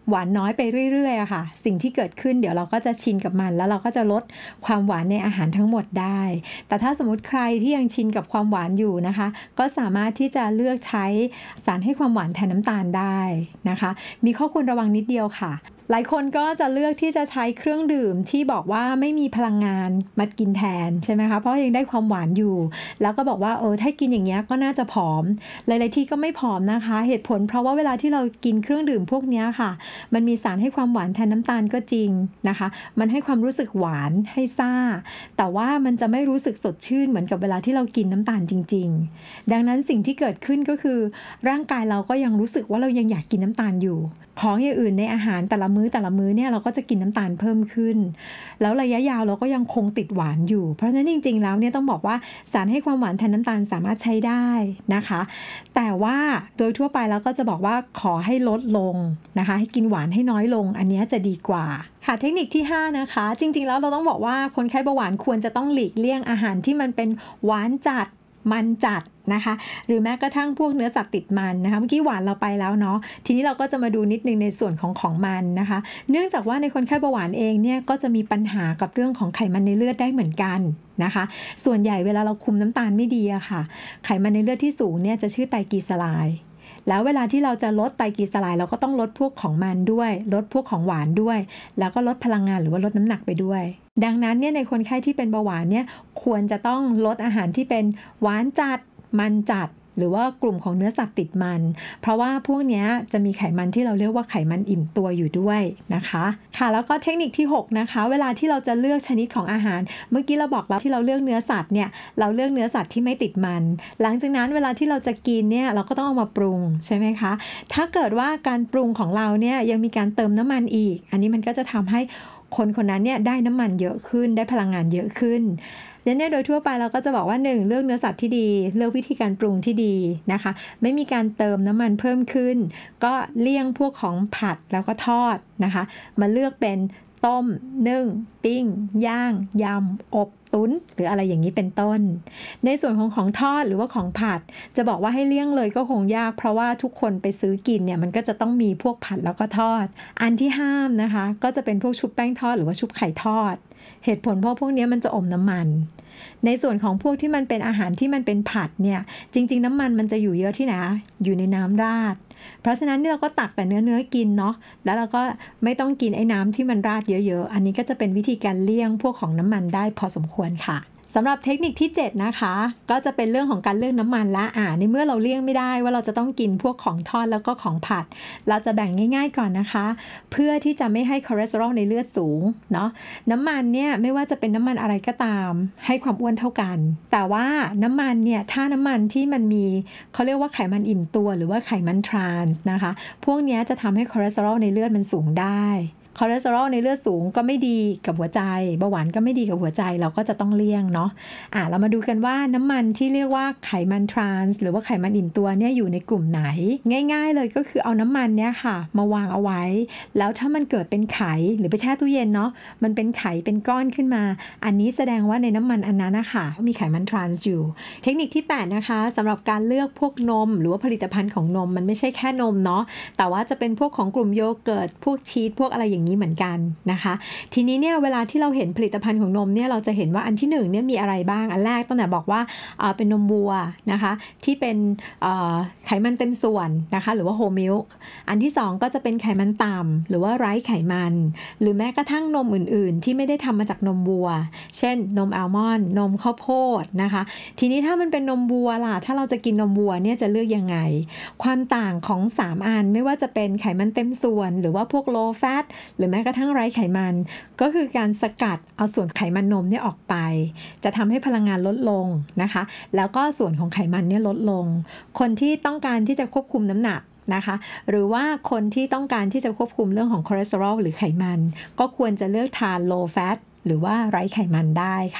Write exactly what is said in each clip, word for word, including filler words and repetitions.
หวานน้อยไปเรื่อยๆอะค่ะสิ่งที่เกิดขึ้นเดี๋ยวเราก็จะชินกับมันแล้วเราก็จะลดความหวานในอาหารทั้งหมดได้แต่ถ้าสมมติใครที่ยังชินกับความหวานอยู่นะคะก็สามารถที่จะเลือกใช้สารให้ความหวานแทนน้ำตาลได้นะคะมีข้อควรระวังนิดเดียวค่ะหลายคนก็จะเลือกที่จะใช้เครื่องดื่มที่บอกว่าไม่มีพลังงานมากินแทนใช่ไหมคะเพราะยังได้ความหวานอยู่แล้วก็บอกว่าเออถ้ากินอย่างเงี้ยก็น่าจะผอมหลายๆที่ก็ไม่ผอมนะคะเหตุผลเพราะว่าเวลาที่เรากินเครื่องดื่มพวกนี้ค่ะมันมีสารให้ความหวานแทนน้ำตาลก็จริงนะคะมันให้ความรู้สึกหวานให้ซ่าแต่ว่ามันจะไม่รู้สึกสดชื่นเหมือนกับเวลาที่เรากินน้ำตาลจริงๆดังนั้นสิ่งที่เกิดขึ้นก็คือร่างกายเราก็ยังรู้สึกว่าเรายังอยากกินน้ำตาลอยู่ของอย่างอื่นในอาหารแต่ละมื้อแต่ละมื้อเนี่ยเราก็จะกินน้ำตาลเพิ่มขึ้นแล้วระยะยาวเราก็ยังคงติดหวานอยู่เพราะฉะนั้นจริงๆแล้วเนี่ยต้องบอกว่าสารให้ความหวานแทนน้ำตาลสามารถใช้ได้นะคะแต่ว่าโดยทั่วไปแล้วก็จะบอกว่าขอให้ลดลงนะคะให้กินหวานให้น้อยลงอันนี้จะดีกว่าค่ะเทคนิคที่ห้านะคะจริงๆแล้วเราต้องบอกว่าคนไข้เบาหวานควรจะต้องหลีกเลี่ยงอาหารที่มันเป็นหวานจัดมันจัดนะคะหรือแม้กระทั่งพวกเนื้อสัตว์ติดมันนะคะเมื่อกี้หวานเราไปแล้วเนาะทีนี้เราก็จะมาดูนิดนึงในส่วนของของมันนะคะเนื่องจากว่าในคนไข้เบาหวานเองเนี่ยก็จะมีปัญหากับเรื่องของไขมันในเลือดได้เหมือนกันนะคะส่วนใหญ่เวลาเราคุมน้ำตาลไม่ดีอะค่ะไขมันในเลือดที่สูงเนี่ยจะชื่อไตรกลีเซอไรด์แล้วเวลาที่เราจะลดไตรกลีเซอไรด์เราก็ต้องลดพวกของมันด้วยลดพวกของหวานด้วยแล้วก็ลดพลังงานหรือว่าลดน้ำหนักไปด้วยดังนั้นเนี่ยในคนไข้ที่เป็นเบาหวานเนี่ยควรจะต้องลดอาหารที่เป็นหวานจัดมันจัดหรือว่ากลุ่มของเนื้อสัตว์ติดมันเพราะว่าพวกนี้จะมีไขมันที่เราเรียกว่าไขมันอิ่มตัวอยู่ด้วยนะคะค่ะแล้วก็เทคนิคที่หกนะคะเวลาที่เราจะเลือกชนิดของอาหารเมื่อกี้เราบอกแล้วที่เราเลือกเนื้อสัตว์เนี่ยเราเลือกเนื้อสัตว์ที่ไม่ติดมันหลังจากนั้นเวลาที่เราจะกินเนี่ยเราก็ต้องเอามาปรุงใช่ไหมคะถ้าเกิดว่าการปรุงของเราเนี่ยยังมีการเติมน้ำมันอีกอันนี้มันก็จะทำให้คนคนนั้นเนี่ยได้น้ำมันเยอะขึ้นได้พลังงานเยอะขึ้นดังนั้นโดยทั่วไปเราก็จะบอกว่าหนึ่งเลือกเนื้อสัตว์ที่ดีเลือกวิธีการปรุงที่ดีนะคะไม่มีการเติมน้ำมันเพิ่มขึ้นก็เลี่ยงพวกของผัดแล้วก็ทอดนะคะมาเลือกเป็นต้มนึ่งปิ้งย่างยำอบตุ๋นหรืออะไรอย่างนี้เป็นต้นในส่วนของของทอดหรือว่าของผัดจะบอกว่าให้เลี่ยงเลยก็คงยากเพราะว่าทุกคนไปซื้อกินเนี่ยมันก็จะต้องมีพวกผัดแล้วก็ทอดอันที่ห้ามนะคะก็จะเป็นพวกชุบแป้งทอดหรือว่าชุบไข่ทอดเหตุผลเพราะพวกนี้มันจะอมน้ำมันในส่วนของพวกที่มันเป็นอาหารที่มันเป็นผัดเนี่ยจริงๆน้ำมันมันจะอยู่เยอะที่ไหนอยู่ในน้ำราดเพราะฉะนั้นเราก็ตักแต่เนื้อเนื้อกินเนาะแล้วเราก็ไม่ต้องกินไอ้น้ำที่มันราดเยอะๆอันนี้ก็จะเป็นวิธีการเลี่ยงพวกของน้ำมันได้พอสมควรค่ะสำหรับเทคนิคที่เจ็ดนะคะก็จะเป็นเรื่องของการเลือกน้ำมันละอ่าในเมื่อเราเลี่ยงไม่ได้ว่าเราจะต้องกินพวกของทอดแล้วก็ของผัดเราจะแบ่งง่ายๆก่อนนะคะเพื่อที่จะไม่ให้คอเลสเตอรอลในเลือดสูงเนาะน้ำมันเนี่ยไม่ว่าจะเป็นน้ำมันอะไรก็ตามให้ความอ้วนเท่ากันแต่ว่าน้ำมันเนี่ยถ้าน้ำมันที่มันมีเขาเรียกว่าไขมันอิ่มตัวหรือว่าไขมันทรานส์นะคะพวกนี้จะทำให้คอเลสเตอรอลในเลือดมันสูงได้คอเลสเตอรอลในเลือดสูงก็ไม่ดีกับหัวใจเบาหวานก็ไม่ดีกับหัวใจเราก็จะต้องเลี่ยงเนาะอ่ะเรามาดูกันว่าน้ำมันที่เรียกว่าไขมันทรานส์หรือว่าไขมันอิ่มตัวเนี่ยอยู่ในกลุ่มไหนง่ายๆเลยก็คือเอาน้ำมันเนี่ยค่ะมาวางเอาไว้แล้วถ้ามันเกิดเป็นไขหรือไปแช่ตู้เย็นเนาะมันเป็นไขเป็นก้อนขึ้นมาอันนี้แสดงว่าในน้ำมันอันนั้นนะคะมีไขมันทรานส์อยู่เทคนิคที่แปดนะคะสำหรับการเลือกพวกนมหรือว่าผลิตภัณฑ์ของนมมันไม่ใช่แค่นมเนาะแต่ว่าจะเป็นพวกของกลุ่มโยเกิร์ตพวกชีสพวกอะไรอย่างนี้เหมือนกันนะคะทีนี้เนี่ยเวลาที่เราเห็นผลิตภัณฑ์ของนมเนี่ยเราจะเห็นว่าอันที่หนึ่งเนี่ยมีอะไรบ้างอันแรกตั้งแต่บอกว่าเอ่อเป็นนมวัวนะคะที่เป็นเอ่อไขมันเต็มส่วนนะคะหรือว่าโฮมิลค์อันที่สองก็จะเป็นไขมันต่ำหรือว่าไร้ไขมันหรือแม้กระทั่งนมอื่นๆที่ไม่ได้ทำมาจากนมวัวเช่นนมอัลมอนด์นมข้าวโพดนะคะทีนี้ถ้ามันเป็นนมวัวล่ะถ้าเราจะกินนมวัวเนี่ยจะเลือกยังไงความต่างของสามอันไม่ว่าจะเป็นไขมันเต็มส่วนหรือว่าพวก low fat หรือแม้กระทั่งไร้ไขมันก็คือการสกัดเอาส่วนไขมันนมเนี่ยออกไปจะทำให้พลังงานลดลงนะคะแล้วก็ส่วนของไขมันเนี่ยลดลงคนที่ต้องการที่จะควบคุมน้ำหนักนะคะหรือว่าคนที่ต้องการที่จะควบคุมเรื่องของคอเลสเตอรอลหรือไขมันก็ควรจะเลือกทาน low fat หรือว่าไร้ไขมันได้ค่ะเ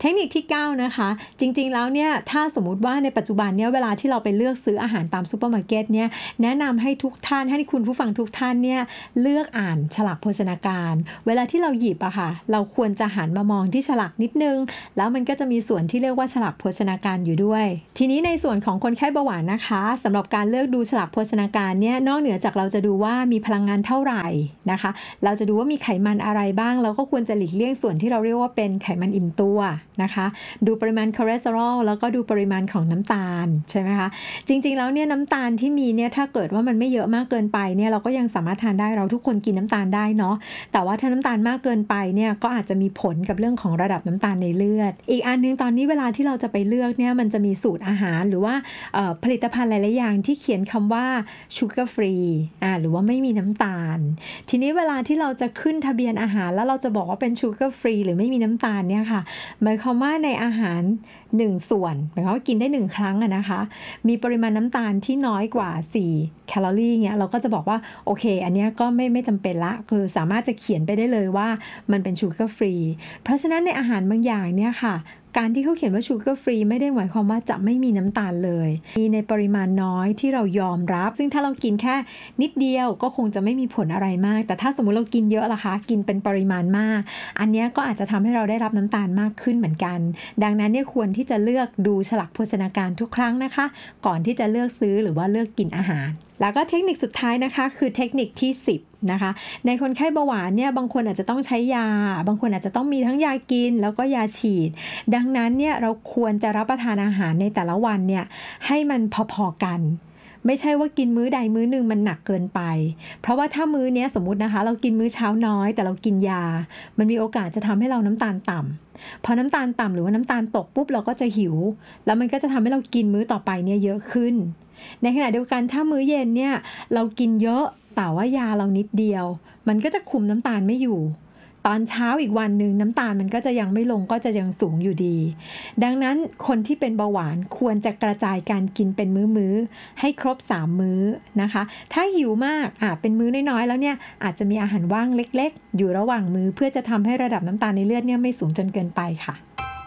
เทคนิคที่เก้านะคะจริงๆแล้วเนี่ยถ้าสมมุติว่าในปัจจุบันเนี่ยเวลาที่เราไปเลือกซื้ออาหารตามซูเปอร์มาร์เก็ตเนี่ยแนะนำให้ทุกท่านให้คุณผู้ฟังทุกท่านเนี่ยเลือกอ่านฉลากโภชนาการเวลาที่เราหยิบอะค่ะเราควรจะหันมามองที่ฉลากนิดนึงแล้วมันก็จะมีส่วนที่เรียกว่าฉลากโภชนาการอยู่ด้วยทีนี้ในส่วนของคนไข้เบาหวานนะคะสำหรับการเลือกดูฉลากโภชนาการเนี่ยนอกเหนือจากเราจะดูว่ามีพลังงานเท่าไหร่นะคะเราจะดูว่ามีไขมันอะไรบ้างเราก็ควรจะหลีกเลี่ยงส่วนที่เราเรียกว่าเป็นไขมันอิ่มตัวนะคะดูปริมาณคอเลสเตอรอลแล้วก็ดูปริมาณของน้ำตาลใช่ไหมคะจริงๆแล้วเนี่ยน้ำตาลที่มีเนี่ยถ้าเกิดว่ามันไม่เยอะมากเกินไปเนี่ยเราก็ยังสามารถทานได้เราทุกคนกินน้ำตาลได้เนาะแต่ว่าถ้าน้ำตาลมากเกินไปเนี่ยก็อาจจะมีผลกับเรื่องของระดับน้ำตาลในเลือดอีกอันนึงตอนนี้เวลาที่เราจะไปเลือกเนี่ยมันจะมีสูตรอาหารหรือว่าผลิตภัณฑ์หลายๆอย่างที่เขียนคำว่า sugar free อ่าหรือว่าไม่มีน้ำตาลทีนี้เวลาที่เราจะขึ้นทะเบียนอาหารแล้วเราจะบอกว่าเป็น sugar free หรือไม่มีน้ำตาลเนี่ยค่ะหมายความว่าในอาหารหนึ่งส่วนหมายความว่ากินได้หนึ่งครั้งอะนะคะมีปริมาณน้ำตาลที่น้อยกว่าสี่แคลอรี่เงี้ยเราก็จะบอกว่าโอเคอันเนี้ยก็ไม่ไม่จำเป็นละคือสามารถจะเขียนไปได้เลยว่ามันเป็นชูเกอร์ฟรีเพราะฉะนั้นในอาหารบางอย่างเนี่ยค่ะการที่เขาเขียนว่าชูเกอร์ฟรีไม่ได้หมายความว่าจะไม่มีน้ำตาลเลยมีในปริมาณน้อยที่เรายอมรับซึ่งถ้าเรากินแค่นิดเดียวก็คงจะไม่มีผลอะไรมากแต่ถ้าสมมุติเรากินเยอะล่ะคะกินเป็นปริมาณมากอันนี้ก็อาจจะทำให้เราได้รับน้ำตาลมากขึ้นเหมือนกันดังนั้นเนี่ยควรที่จะเลือกดูฉลากโภชนาการทุกครั้งนะคะก่อนที่จะเลือกซื้อหรือว่าเลือกกินอาหารแล้วก็เทคนิคสุดท้ายนะคะคือเทคนิคที่สิบนะคะในคนไข้เบาหวานเนี่ยบางคนอาจจะต้องใช้ยาบางคนอาจจะต้องมีทั้งยากินแล้วก็ยาฉีดดังนั้นเนี่ยเราควรจะรับประทานอาหารในแต่ละวันเนี่ยให้มันพอๆกันไม่ใช่ว่ากินมื้อใดมื้อหนึ่งมันหนักเกินไปเพราะว่าถ้ามื้อนี้สมมุตินะคะเรากินมื้อเช้าน้อยแต่เรากินยามันมีโอกาสจะทำให้เราน้ำตาลต่ำพอน้ำตาลต่ำหรือว่าน้ำตาลตกปุ๊บเราก็จะหิวแล้วมันก็จะทำให้เรากินมื้อต่อไปเนี่ยเยอะขึ้นในขณะเดียวกันถ้ามื้อเย็นเนี่ยเรากินเยอะแต่ว่ายาเรานิดเดียวมันก็จะคุมน้ำตาลไม่อยู่ตอนเช้าอีกวันหนึ่งน้ำตาลมันก็จะยังไม่ลงก็จะยังสูงอยู่ดีดังนั้นคนที่เป็นเบาหวานควรจะกระจายการกินเป็นมื้อๆให้ครบสามมื้อนะคะถ้าหิวมากอ่ะเป็นมื้อน้อยๆแล้วเนี่ยอาจจะมีอาหารว่างเล็กๆอยู่ระหว่างมื้อเพื่อจะทำให้ระดับน้ำตาลในเลือดเนี่ยไม่สูงจนเกินไปค่ะ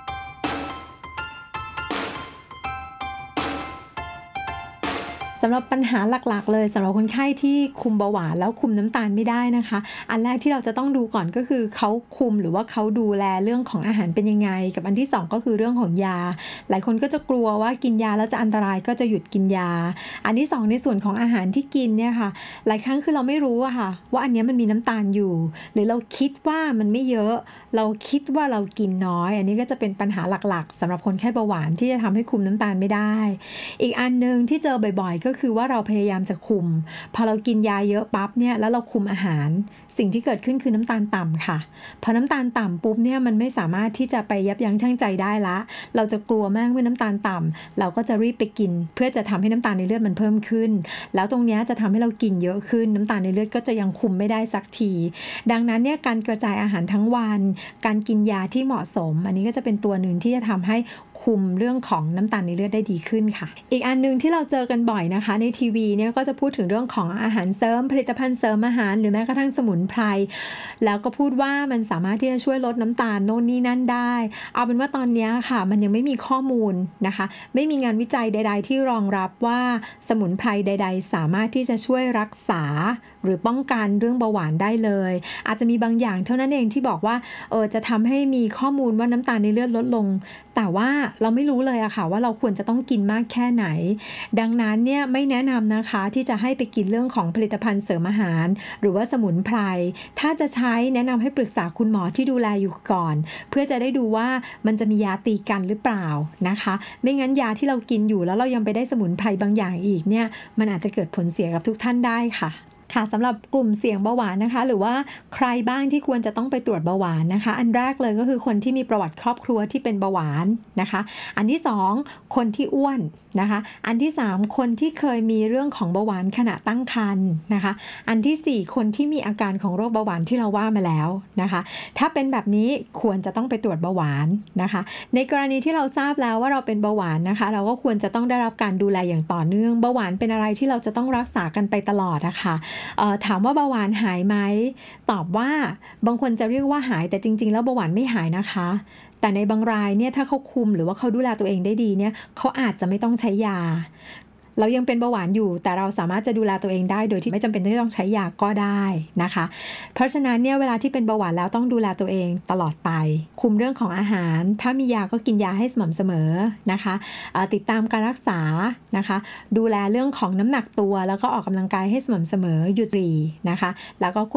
สำหรับปัญหาหลักๆเลยสำหรับคนไข้ที่คุมเบาหวานแล้วคุมน้ำตาลไม่ได้นะคะอันแรกที่เราจะต้องดูก่อนก็คือเขาคุมหรือว่าเขาดูแลเรื่องของอาหารเป็นยังไงกับอันที่สองก็คือเรื่องของยาหลายคนก็จะกลัวว่ากินยาแล้วจะอันตรายก็จะหยุดกินยาอันที่สองในส่วนของอาหารที่กินเนี่ยค่ะหลายครั้งคือเราไม่รู้อะค่ะว่าอันนี้มันมีน้ำตาลอยู่หรือเราคิดว่ามันไม่เยอะเราคิดว่าเรากินน้อยอันนี้ก็จะเป็นปัญหาหลักๆสำหรับคนไข้เบาหวานที่จะทำให้คุมน้ำตาลไม่ได้อีกอันนึงที่เจอบ่อยๆก็คือว่าเราพยายามจะคุมพอเรากินยาเยอะปั๊บเนี่ยแล้วเราคุมอาหารสิ่งที่เกิดขึ้นคือน้ำตาลต่ำค่ะพอน้ำตาลต่ำปุ๊บเนี่ยมันไม่สามารถที่จะไปยับยั้งชั่งใจได้ละเราจะกลัวมากเมื่อน้ำตาลต่ำเราก็จะรีบไปกินเพื่อจะทำให้น้ำตาลในเลือดมันเพิ่มขึ้นแล้วตรงนี้จะทำให้เรากินเยอะขึ้นน้ำตาลในเลือดก็จะยังคุมไม่ได้สักทีดังนั้นเนี่ยการกระจายอาหารทั้งวันการกินยาที่เหมาะสมอันนี้ก็จะเป็นตัวหนึ่งที่จะทำให้คุมเรื่องของน้ำตาลในเลือดได้ดีขึ้นค่ะอีกอันนึงที่เราเจอกันบ่อยนะคะในทีวีเนี่ยก็จะพูดถึงเรื่องของอาหารเสริมผลิตภัณฑ์เสริมอาหารหรือแม้กระทั่งสมุนไพรแล้วก็พูดว่ามันสามารถที่จะช่วยลดน้ำตาลโน่นนี่นั่นได้เอาเป็นว่าตอนนี้ค่ะมันยังไม่มีข้อมูลนะคะไม่มีงานวิจัยใดๆที่รองรับว่าสมุนไพรใดๆสามารถที่จะช่วยรักษาหรือป้องกันเรื่องเบาหวานได้เลยอาจจะมีบางอย่างเท่านั้นเองที่บอกว่าเออจะทำให้มีข้อมูลว่าน้ำตาลในเลือดลดลงแต่ว่าเราไม่รู้เลยอะค่ะว่าเราควรจะต้องกินมากแค่ไหนดังนั้นเนี่ยไม่แนะนำนะคะที่จะให้ไปกินเรื่องของผลิตภัณฑ์เสริมอาหารหรือว่าสมุนไพรถ้าจะใช้แนะนำให้ปรึกษาคุณหมอที่ดูแลอยู่ก่อนเพื่อจะได้ดูว่ามันจะมียาตีกันหรือเปล่านะคะไม่งั้นยาที่เรากินอยู่แล้วเรายังไปได้สมุนไพรบางอย่างอีกเนี่ยมันอาจจะเกิดผลเสียกับทุกท่านได้ค่ะค่ะสำหรับกลุ่มเสี่ยงเบาหวานนะคะหรือว่าใครบ้างที่ควรจะต้องไปตรวจเบาหวานนะคะอันแรกเลยก็คือคนที่มีประวัติครอบครัวที่เป็นเบาหวานนะคะอันที่สองคนที่อ้วนนะคะอันที่สามคนที่เคยมีเรื่องของเบาหวานขณะตั้งครรภ์นะคะอันที่สี่คนที่มีอาการของโรคเบาหวานที่เราว่ามาแล้วนะคะถ้าเป็นแบบนี้ควรจะต้องไปตรวจเบาหวานนะคะในกรณีที่เราทราบแล้วว่าเราเป็นเบาหวานนะคะเราก็ควรจะต้องได้รับการดูแลอย่างต่อเนื่องเบาหวานเป็นอะไรที่เราจะต้องรักษากันไปตลอดนะคะเอ่อถามว่าเบาหวานหายไหมตอบว่าบางคนจะเรียกว่าหายแต่จริงๆแล้วเบาหวานไม่หายนะคะแต่แต่ในบางรายเนี่ยถ้าเขาคุมหรือว่าเขาดูแลตัวเองได้ดีเนี่ยเขาอาจจะไม่ต้องใช้ยาเรายังเป็นเบาหวานอยู่แต่เราสามารถจะดูแลตัวเองได้โดยที่ไม่จำเป็นที่ต้องใช้ยาก็ได้นะคะเพราะฉะนั้นเนี่ยเวลาที่เป็นเบาหวานแล้วต้องดูแลตัวเองตลอดไปคุมเรื่องของอาหารถ้ามียาก็กินยาให้สม่ำเสมอนะคะติดตามการรักษานะคะดูแลเรื่องของน้ำหนักตัวแล้วก็ออกกำลังกายให้สม่ำเสมอหยุดบุหรี่นะคะแล้วก็